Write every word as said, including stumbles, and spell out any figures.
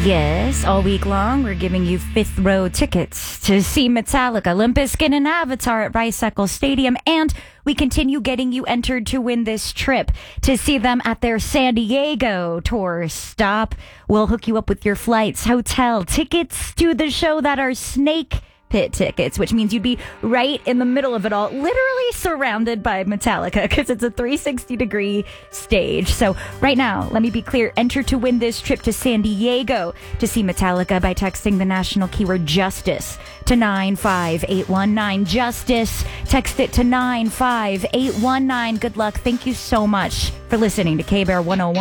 Yes, all week long, we're giving you fifth row tickets to see Metallica, Limp Bizkit, and Avatar at Rice Eccles Stadium. And we continue getting you entered to win this trip to see them at their San Diego tour stop. We'll hook you up with your flights, hotel, tickets to the show that are Snake Pit tickets, which means you'd be right in the middle of it all, literally surrounded by Metallica, because it's a three sixty degree stage. So right now, let me be clear, enter to win this trip to San Diego to see Metallica by texting the national keyword justice to nine five eight one nine. Justice. Text it to nine five eight one nine. Good luck. Thank you so much for listening to K-Bear one oh one.